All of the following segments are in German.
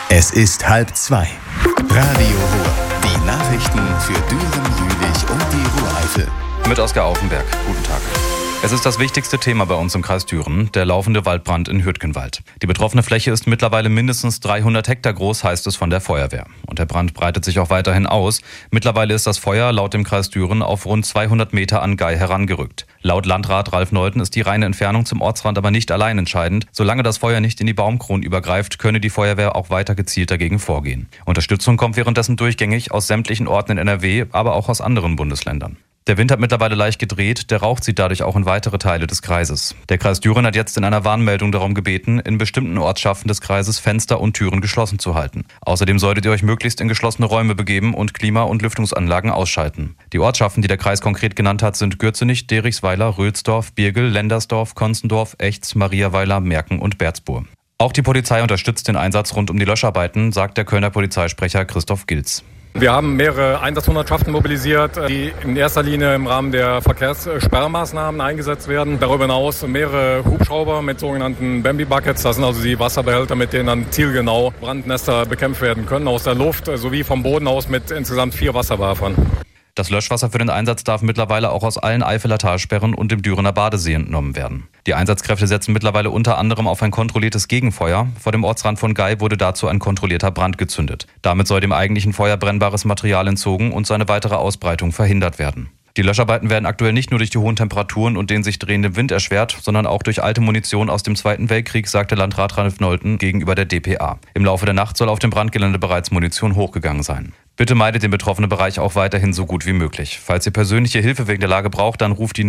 Es ist 1:30. Radio Ruhr. Die Nachrichten für Düren, Jülich und die Ruhr-Eifel. Mit Oskar Aufenberg. Guten Tag. Es ist das wichtigste Thema bei uns im Kreis Düren, der laufende Waldbrand in Hürtgenwald. Die betroffene Fläche ist mittlerweile mindestens 300 Hektar groß, heißt es von der Feuerwehr. Und der Brand breitet sich auch weiterhin aus. Mittlerweile ist das Feuer laut dem Kreis Düren auf rund 200 Meter an Gei herangerückt. Laut Landrat Ralf Neuten ist die reine Entfernung zum Ortsrand aber nicht allein entscheidend. Solange das Feuer nicht in die Baumkronen übergreift, könne die Feuerwehr auch weiter gezielt dagegen vorgehen. Unterstützung kommt währenddessen durchgängig aus sämtlichen Orten in NRW, aber auch aus anderen Bundesländern. Der Wind hat mittlerweile leicht gedreht, der Rauch zieht dadurch auch in weitere Teile des Kreises. Der Kreis Düren hat jetzt in einer Warnmeldung darum gebeten, in bestimmten Ortschaften des Kreises Fenster und Türen geschlossen zu halten. Außerdem solltet ihr euch möglichst in geschlossene Räume begeben und Klima- und Lüftungsanlagen ausschalten. Die Ortschaften, die der Kreis konkret genannt hat, sind Gürzenich, Derichsweiler, Röhlsdorf, Birgel, Lendersdorf, Konzendorf, Echts, Mariaweiler, Merken und Berzburg. Auch die Polizei unterstützt den Einsatz rund um die Löscharbeiten, sagt der Kölner Polizeisprecher Christoph Gilz. Wir haben mehrere Einsatzhundertschaften mobilisiert, die in erster Linie im Rahmen der Verkehrssperrmaßnahmen eingesetzt werden. Darüber hinaus mehrere Hubschrauber mit sogenannten Bambi-Buckets. Das sind also die Wasserbehälter, mit denen dann zielgenau Brandnester bekämpft werden können. Aus der Luft sowie vom Boden aus mit insgesamt 4 Wasserwerfern. Das Löschwasser für den Einsatz darf mittlerweile auch aus allen Eifeler Talsperren und dem Dürener Badesee entnommen werden. Die Einsatzkräfte setzen mittlerweile unter anderem auf ein kontrolliertes Gegenfeuer. Vor dem Ortsrand von Gei wurde dazu ein kontrollierter Brand gezündet. Damit soll dem eigentlichen Feuer brennbares Material entzogen und seine weitere Ausbreitung verhindert werden. Die Löscharbeiten werden aktuell nicht nur durch die hohen Temperaturen und den sich drehenden Wind erschwert, sondern auch durch alte Munition aus dem Zweiten Weltkrieg, sagte Landrat Ralf Neuten gegenüber der dpa. Im Laufe der Nacht soll auf dem Brandgelände bereits Munition hochgegangen sein. Bitte meidet den betroffenen Bereich auch weiterhin so gut wie möglich. Falls ihr persönliche Hilfe wegen der Lage braucht, dann ruft die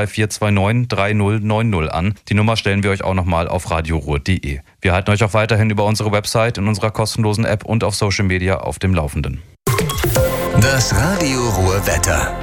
02429 3090 an. Die Nummer stellen wir euch auch nochmal auf radioruhr.de. Wir halten euch auch weiterhin über unsere Website, in unserer kostenlosen App und auf Social Media auf dem Laufenden. Das Radio Ruhr Wetter.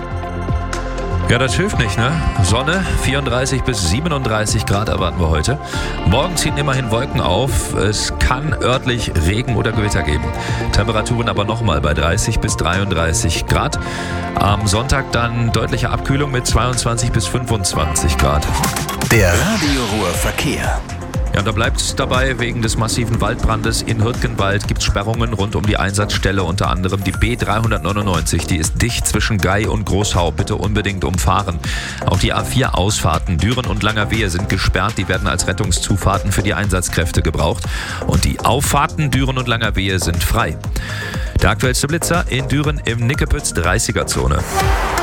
Ja, das hilft nicht, ne? Sonne, 34 bis 37 Grad erwarten wir heute. Morgen ziehen immerhin Wolken auf. Es kann örtlich Regen oder Gewitter geben. Temperaturen aber nochmal bei 30 bis 33 Grad. Am Sonntag dann deutliche Abkühlung mit 22 bis 25 Grad. Der Radio Ruhr Verkehr. Ja, und da bleibt es dabei, wegen des massiven Waldbrandes in Hürtgenwald gibt es Sperrungen rund um die Einsatzstelle, unter anderem die B399, die ist dicht zwischen Gei und Großhau, bitte unbedingt umfahren. Auch die A4-Ausfahrten Düren und Langerwehe sind gesperrt, die werden als Rettungszufahrten für die Einsatzkräfte gebraucht. Und die Auffahrten Düren und Langerwehe sind frei. Der aktuellste Blitzer in Düren im Nickepütz 30er-Zone.